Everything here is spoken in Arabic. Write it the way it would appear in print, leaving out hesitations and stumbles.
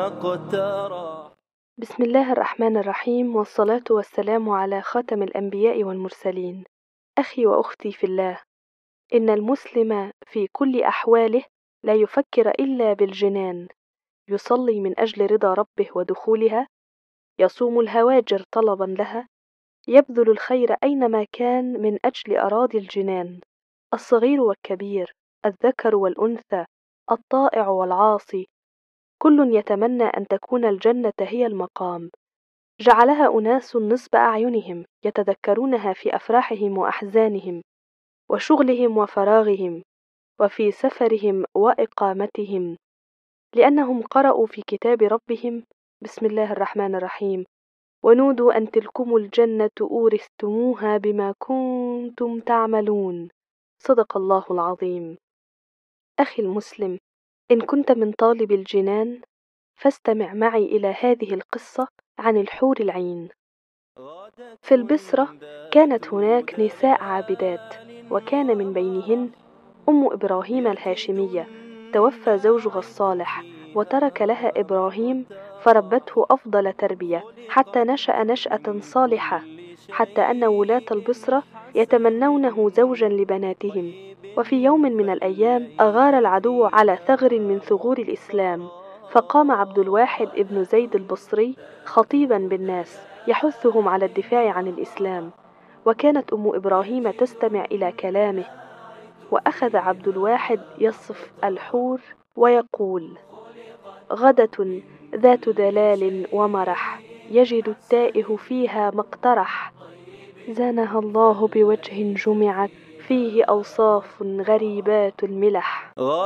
بسم الله الرحمن الرحيم، والصلاة والسلام على خاتم الأنبياء والمرسلين. أخي وأختي في الله، إن المسلم في كل أحواله لا يفكر إلا بالجنان، يصلي من أجل رضا ربه ودخولها، يصوم الهواجر طلبا لها، يبذل الخير أينما كان من أجل أراضي الجنان. الصغير والكبير، الذكر والأنثى، الطائع والعاصي، كل يتمنى أن تكون الجنة هي المقام. جعلها أناس نصب أعينهم يتذكرونها في أفراحهم وأحزانهم، وشغلهم وفراغهم، وفي سفرهم وإقامتهم، لأنهم قرأوا في كتاب ربهم: بسم الله الرحمن الرحيم، ونودوا أن تلكم الجنة أورثتموها بما كنتم تعملون. صدق الله العظيم. أخي المسلم، إن كنت من طالب الجنان فاستمع معي إلى هذه القصة عن الحور العين. في البصرة كانت هناك نساء عابدات، وكان من بينهن أم إبراهيم الهاشمية. توفى زوجها الصالح وترك لها إبراهيم، فربته أفضل تربية حتى نشأ نشأة صالحة، حتى أن ولاة البصرة يتمنونه زوجا لبناتهم. وفي يوم من الأيام أغار العدو على ثغر من ثغور الإسلام، فقام عبد الواحد ابن زيد البصري خطيبا بالناس يحثهم على الدفاع عن الإسلام، وكانت أم إبراهيم تستمع إلى كلامه. وأخذ عبد الواحد يصف الحور ويقول: غدة ذات دلال ومرح، يجد التائه فيها مقترح، زانها الله بوجه جمعت فيه أوصاف غريبات الملح.